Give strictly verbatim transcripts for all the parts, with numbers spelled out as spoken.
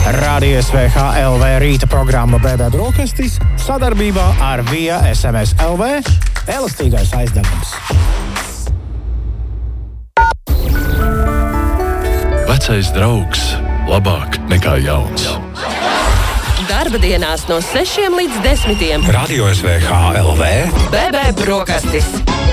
Radio S V H L V rīta programma B B Brokastis sadarbībā ar Via S M S L V elastīgais aizdevums. Vecais draugs labāk nekā jauns. Darba dienās no sešiem līdz desmitiem. Radio S V H L V B B Brokastis.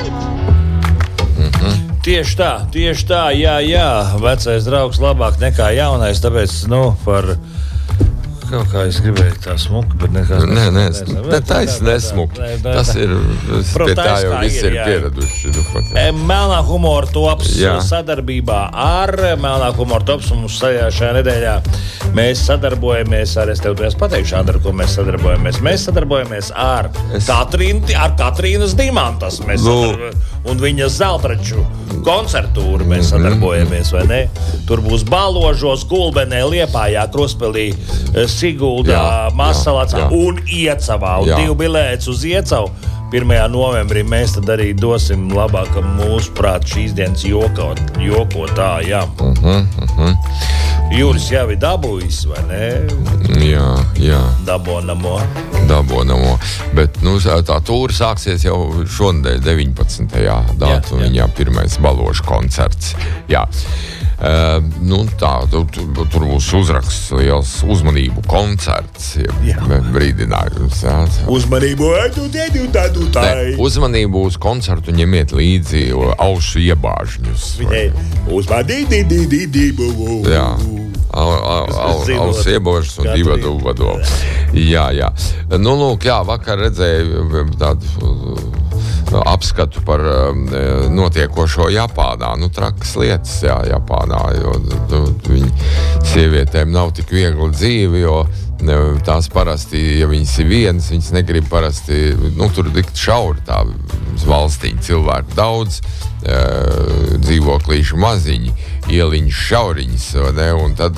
Mm-hmm. Tieši tā, tieši tā, jā, jā. Vecais draugs labāk nekā jaunais, tāpēc, nu, par... Kaut kā es gribēju tā smuka, bet nekās... Nē, nē, nē, tā es nesmuka. Tas ir, pie tā jau viss ir pieraduši. Melnā humora tops sadarbībā ar Melnā humora tops mums šajā nedēļā. Mēs sadarbojamies ar, es tev es pateikšu, Andra, ko mēs sadarbojamies. Mēs sadarbojamies ar, es... Katrīn, ar Katrīnas Dimantas. Mēs sadarbojamies, un viņas zeltraču koncertūru mēs sadarbojamies, vai ne? Tur būs Baložos, Gulbenē, Liepājā, Krospelī, Siguldā, Masalacā un Iecavā. Un jā. Divu bilētus uz Iecavu. pirmajā novembrī mēs tad arī dosim labākam mūsu prāt šīs dienas jokot, jokotājām. Uh-huh, uh-huh. Juris jau ir dabūjis, vai ne? Jā, jā. Dabonamo. Dabonamo. Bet, nu, tā tūra sāksies jau šonedēļ deviņpadsmitajā dātu, un viņā pirmais Baložu koncerts. Jā. Uh, nu tā, tu, tu, tur būs uzraksts liels uzmanību koncerts, ja brīdinājums. Jā. Uzmanību, edu, edu, edu, tā. Ne, uzmanību uz koncertu ņemiet līdzi ausu iebāžņus. Uzmanību. Jā. Ausu iebāžņus un divu dubadu. Jā, jā. Nu, lūk, jā, vakar redzēju tādu apskatu par notiekošo Japānā. Nu, trakas lietas, jā, Japānā, jo tu, viņi sievietēm nav tik viegli dzīvi, jo tās parasti, ja viņas ir vienas, viņas negrib parasti, nu, tur dikt šauri tā valstīņa, cilvēku daudz, dzīvoklīšu maziņi, ieliņas šauriņas, ne, un tad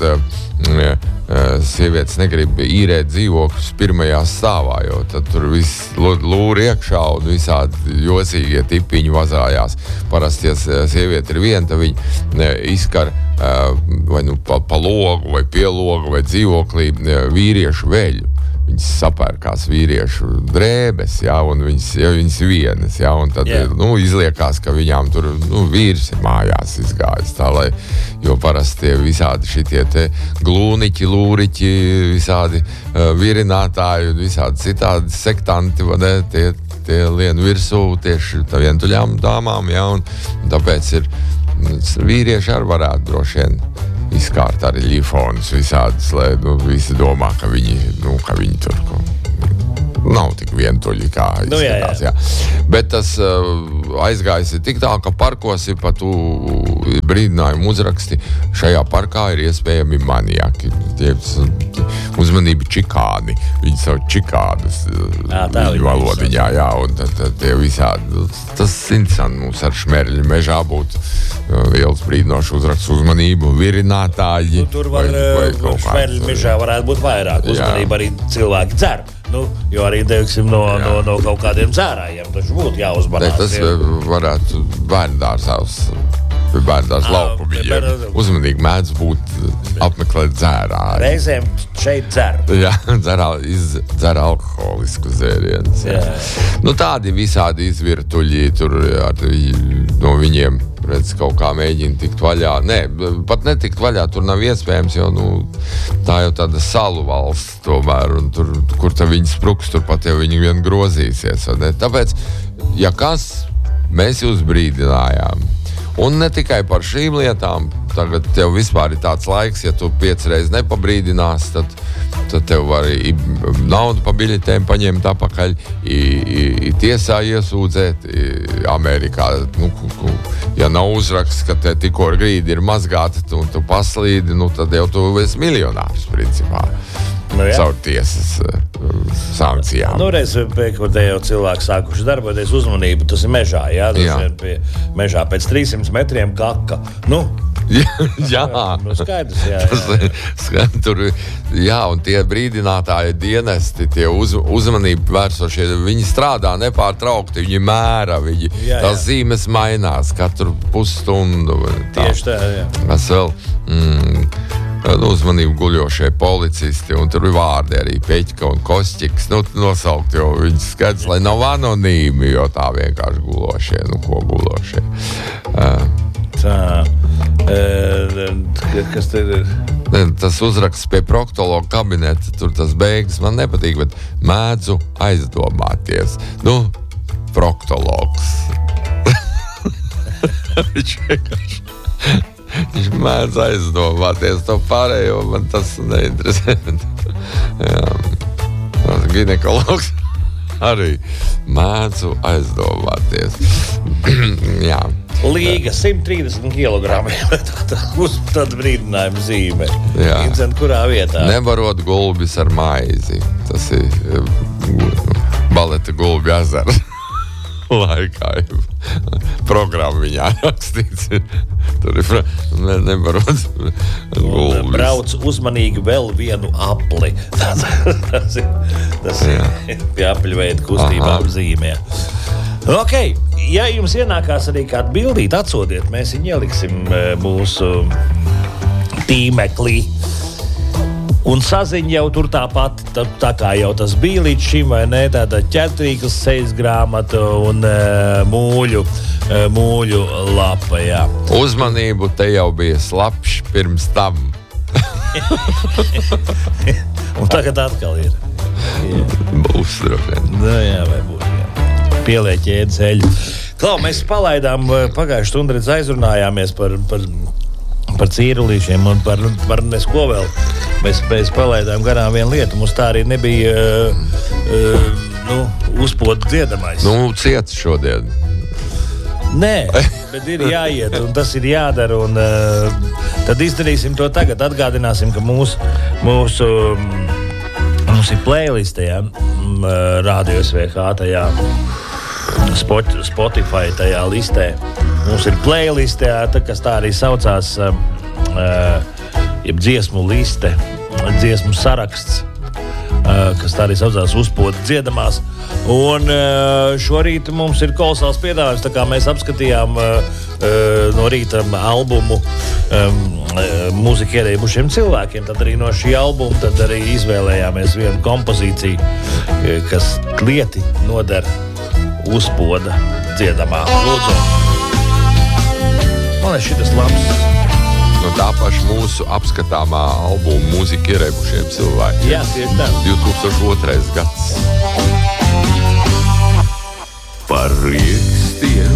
sievietes negrib īrēt dzīvokļus pirmajā stāvā, jo tad tur viss lūri iekšā un visādi jocīgie tipiņi vazājās. Parasti, ja sieviete ir viena, tad viņa izkar vai nu pa, pa logu, vai pie logu, vai dzīvoklī vīriešu veļu. Viņas sapērkās vīriešu drēbes, jā, un viņas, ja viņas vienas, jā, un tad, yeah. nu, izliekās, ka viņām tur, nu, vīrs ir mājās izgājis, tā, lai, jo parasti tie visādi šitie te glūniķi, lūriķi, visādi uh, virinātāji un visādi citādi sektanti, vai ne, tie, tie lien virsū tieši tā vientuļām dāmām, jā, un tāpēc ir, vīrieši arī varētu droši vien izkārt arī ļifonus visādas, lai nu, visi domā, ka viņi, nu, ka viņi tur ko, nav tik vientuļi, kā nu, izskatās. Jā, jā. Jā. Bet tas uh, aizgājis ir tik tā, ka parkos ir pat brīdinājumu uzraksti. Šajā parkā ir iespējami maniaki. Tie uzmanība čikāni. Viņi savu čikādus viņu valodiņā. Jā, un tad, tad tie visādi. Tas interesanti mums ar šmerļu mežā būtu liels brīdinošs uzraksts uzmanību, virinātāji. Nu, tur var, vai, vai šmerļu mežā varētu būt vairāk. Uzmanība arī cilvēki dzer. Nu, jo arī, teiksim, no, no, no kaut kādiem dzērājiem taču būtu jāuzmanās. Ne, tas jā. Varētu bērndārzās, bērndārs laukumiem. Uzmanīgi mēdz būt apmeklēt dzērāju. Reizēm šeit dzer. Jā, dzer, iz, dzer alkoholisku dzērienus. Jā. Jā. Nu, tādi visādi izvirtuļi tur ar, no viņiem. Redz, kaut kā mēģina tikt vaļā. Nē, pat netikt vaļā, tur nav iespējams, jo, nu, tā jau tāda salu valsts tomēr, un tur, kur tā viņi spruks, tur pat jau viņi vien grozīsies. Ne? Tāpēc, ja kas, mēs jūs brīdinājām. Un ne tikai par šīm lietām, tagad tev vispār ir tāds laiks, ja tu piecreiz nepabrīdinās, tad, tad tev var i naudu pa biļetēm paņemt apakaļ, i, i, i tiesā iesūdzēt, i Amerikā. Nu, ja nav uzraksts, ka te tikko ar grīdi ir mazgāta un tu paslīdi, nu, tad jau tu esi miljonārs, principā. Nu, caur tiesas uh, sankcijām. Nu, reiz pie, kur te jau cilvēki sākuši darboties uzmanību, tas ir mežā, jā? Jā. Pie mežā pēc trīssimt metriem kaka. Nu, jā. Nu, skaidrs, jā. jā, jā. Tur, jā, un tie brīdinātāji dienesti, tie uz, uzmanību vērsošie, viņi strādā nepārtraukti, viņi mēra, viņi, jā, jā. Tās zīmes mainās katru pusstundu. Tā. Tieši tā, jā. Es vēl, mm, nu, uzmanību guļošie policisti, un tur ir vārdi arī Peķka un Kosķiks, nu, nosaukt, jo viņi skaidrs, lai nav anonīmi, jo tā vienkārši gulošie, nu, ko gulošie. Uh, tā, e, kas te ir? Tas uzraksts pie proktologa kabineta, tur tas beigas man nepatīk, bet mēdzu aizdomāties. Nu, proktologs. Viņš vienkārši, viņš mēdz aizdomāties to pārējo, man tas neinteresē. Jā, ginekologs arī mēdzu aizdomāties. Jā. Līga simt trīsdesmit kilogrammi. Uz tādu brīdinājumu zīme. Jā. Zin, kurā vietā? Nevarot gulbis ar maizi. Tas ir baleta gulbi ezers. Laikā programma viņā rakstīts. Tur ir ne, nevarot gulbis. Brauc uzmanīgi vēl vienu apli. Tas, tas ir, tas ir pie apļveida kustībām zīmē. Ok, ja jums ienākās arī kādu bildīt, atsodiet, mēs viņu ieliksim mūsu tīmeklī. Un saziņa jau tur tāpat, tā, tā kā jau tas bija līdz šim, vai ne, tāda ķetrīgas sejas grāmata un uh, mūļu, uh, mūļu lapa, jā. Uzmanību, te jau bija slapš pirms tam. Un tagad atkal ir. Jā. Būs droši. Nu, jā, vai būs, jā. Pieliek ēd ceļu. Klau, mēs palaidām pagājušu stundu, redz aizrunājāmies par... par par cīrulīšiem un par, par nesko vēl. Mēs, mēs palaidām garām vienu lietu. Mums tā arī nebija uh, uh, nu, uzpodu dziedamais. Nu, ciets šodien. Nē, bet ir jāiet un tas ir jādara. Un, uh, tad izdarīsim to tagad. Atgādināsim, ka mūsu, mūsu mums ir playliste, ja, Radio S V H tajā Spotify tajā listē. Mums ir playliste, tā, kas tā arī saucās, uh, jeb dziesmu liste, dziesmu saraksts, uh, kas tā arī saucās uzpoda dziedamās. Un uh, šorīt mums ir kolosāls piedāvājums, tā kā mēs apskatījām uh, uh, no rīta albumu um, uh, mūziku ierēbušiem cilvēkiem, tad arī no šī albuma tad arī izvēlējāmies vienu kompozīciju, uh, kas lieti noder uzpoda dziedamā. Lūdzu. Man ir šitas labs. No tā paša mūsu apskatāmā albuma mūzika ierēbušiem cilvēkiem. Jā, tieši tā. divi tūkstoši otrais gads. Par riekstiem